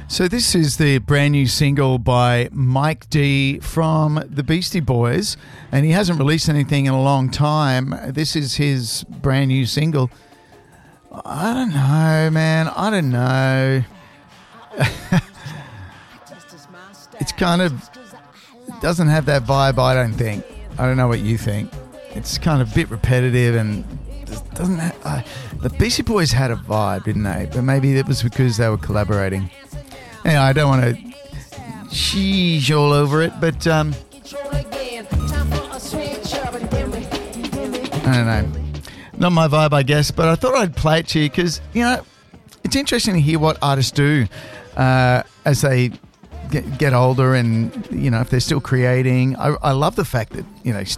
So this is the brand new single by Mike D from the Beastie Boys, and he hasn't released anything in a long time. This is his brand new single. I don't know, man. I don't know. It's kind of doesn't have that vibe, I don't think. I don't know what you think. It's kind of a bit repetitive and doesn't have, the Beastie Boys had a vibe, didn't they? But maybe it was because they were collaborating. Anyway, I don't want to cheese all over it, but I don't know. Not my vibe, I guess, but I thought I'd play it to you because, you know, it's interesting to hear what artists do as they get older and, you know, if they're still creating. I love the fact that, you know,